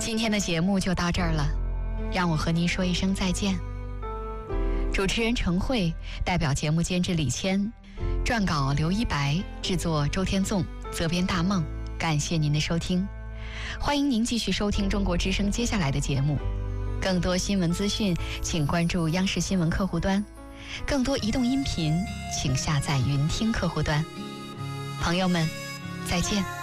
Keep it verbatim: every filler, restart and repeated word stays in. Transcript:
今天的节目就到这儿了，让我和您说一声再见。主持人程慧，代表节目监制李谦，撰稿刘一白，制作周天纵，责编大梦。感谢您的收听，欢迎您继续收听中国之声接下来的节目。更多新闻资讯，请关注央视新闻客户端；更多移动音频，请下载云听客户端。朋友们，再见。